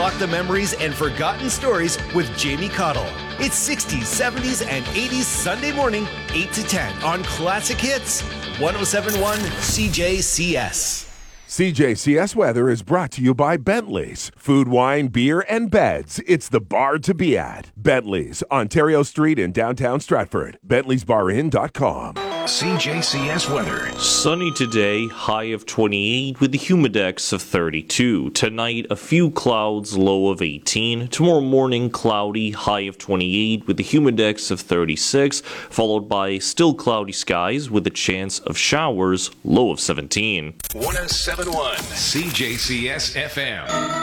unlock the memories and forgotten stories with Jamie Cottle. It's 60s, 70s, and 80s Sunday morning, 8 to 10 on Classic Hits, 107.1 CJCS. CJCS weather is brought to you by Bentley's. Food, wine, beer, and beds. It's the bar to be at. Bentley's, Ontario Street in downtown Stratford. Bentley'sBarIn.com. CJCS weather. Sunny today, high of 28 with the humidex of 32. Tonight, a few clouds, low of 18. Tomorrow morning, cloudy, high of 28 with the humidex of 36, followed by still cloudy skies with a chance of showers, low of 17. 107.1 CJCS FM.